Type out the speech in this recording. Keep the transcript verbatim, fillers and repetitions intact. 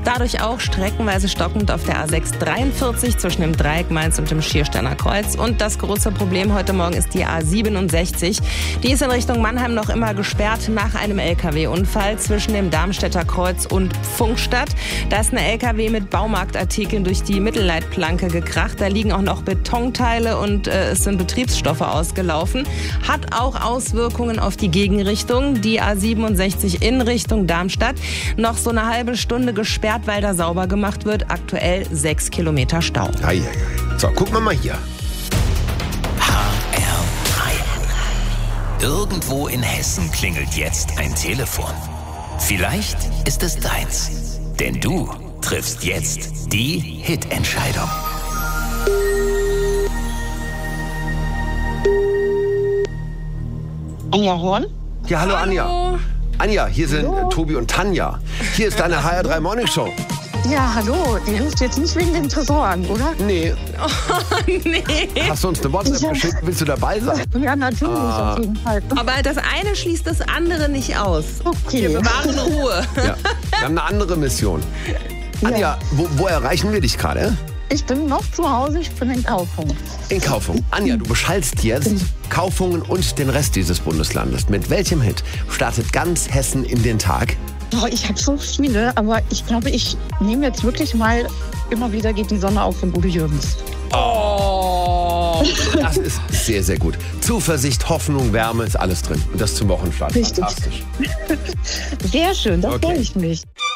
Dadurch auch streckenweise stockend auf der A sechs dreiundvierzig zwischen dem Dreieck Mainz und dem Schiersteiner Kreuz. Und das große Problem heute Morgen ist die A siebenundsechzig. Die ist in Richtung Mannheim noch immer gesperrt nach einem L K W-Unfall zwischen dem Darmstädter Kreuz und Funkstadt. Da ist ein L K W mit Baumarktartikeln durch die Mittelleitplanke gekracht. Da liegen auch noch Betonteile und äh, es sind Betriebsstoffe ausgelaufen. Hat auch Auswirkungen auf die Gegenrichtung. Die A siebenundsechzig in Richtung Darmstadt. Noch so eine halbe Stunde gesperrt, weil da sauber gemacht wird. Aktuell sechs Kilometer Stau. Ei, ei, ei. So, gucken wir mal hier. H R drei. Irgendwo in Hessen klingelt jetzt ein Telefon. Vielleicht ist es deins. Denn du triffst jetzt die Hit-Entscheidung. Anja Horn? Ja, hallo, Hallo. Anja. Anja, hier sind Hallo. äh, Tobi und Tanja. Hier ist deine H R drei Morning Show. Ja, hallo. Die ruft jetzt nicht wegen dem Tresor an, oder? Nee, Nee. hast du uns eine WhatsApp Ja. geschickt? Willst du dabei sein? Ja, natürlich, Ah. auf jeden Fall. Aber das eine schließt das andere nicht aus. Okay. Wir bewahren Ruhe. Ja. Wir haben eine andere Mission. Anja, wo, wo erreichen wir dich gerade? Ich bin noch zu Hause, ich bin in Kaufung. In Kaufung. Anja, du beschallst jetzt Kaufungen und den Rest dieses Bundeslandes. Mit welchem Hit startet ganz Hessen in den Tag? Oh, ich habe so viele, aber ich glaube, ich nehme jetzt wirklich mal, immer wieder geht die Sonne auf von Udo Jürgens. Oh. Das ist sehr, sehr gut. Zuversicht, Hoffnung, Wärme ist alles drin. Und das zum Wochenstart. Richtig. Fantastisch. Sehr schön, da Okay. freue ich mich.